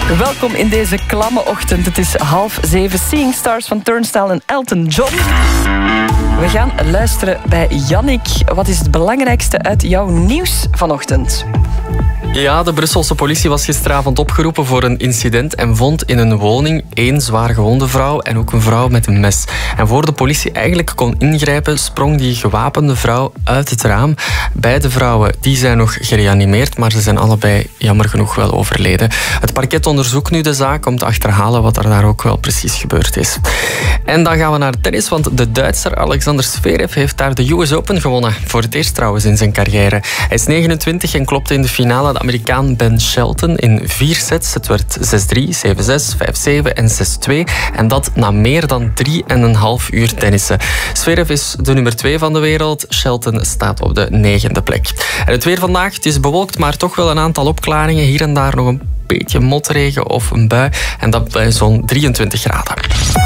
Welkom in deze klamme ochtend. Het is 6:30. Seeing Stars van Turnstile en Elton John. We gaan luisteren bij Yannick. Wat is het belangrijkste uit jouw nieuws vanochtend? Ja, de Brusselse politie was gisteravond opgeroepen voor een incident en vond in een woning 1 zwaar gewonde vrouw en ook een vrouw met een mes. En voor de politie eigenlijk kon ingrijpen, sprong die gewapende vrouw uit het raam. Beide vrouwen die zijn nog gereanimeerd, maar ze zijn allebei jammer genoeg wel overleden. Het parket onderzoekt nu de zaak om te achterhalen wat er daar ook wel precies gebeurd is. En dan gaan we naar tennis, want de Duitser Alexander Zverev heeft daar de US Open gewonnen. Voor het eerst trouwens in zijn carrière. Hij is 29 en klopte in de finale de Amerikaan Ben Shelton in 4 sets. Het werd 6-3, 7-6, 5-7 en 6-2. En dat na meer dan 3,5 uur tennissen. Zverev is de nummer 2 van de wereld. Shelton staat op de 9e plek. En het weer vandaag, het is bewolkt, maar toch wel een aantal opklaringen. Hier en daar nog een beetje motregen of een bui. En dat bij zo'n 23 graden.